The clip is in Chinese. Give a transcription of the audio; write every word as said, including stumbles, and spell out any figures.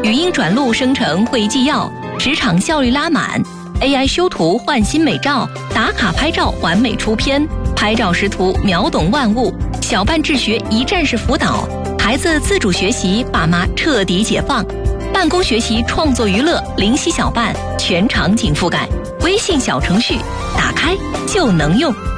语音转录生成会议纪要，职场效率拉满 ；A I 修图换新美照，打卡拍照完美出片，拍照识图秒懂万物。小班治学一站式辅导，孩子自主学习，爸妈彻底解放。办公学习创作娱乐，灵犀小办全场景覆盖。微信小程序打开就能用。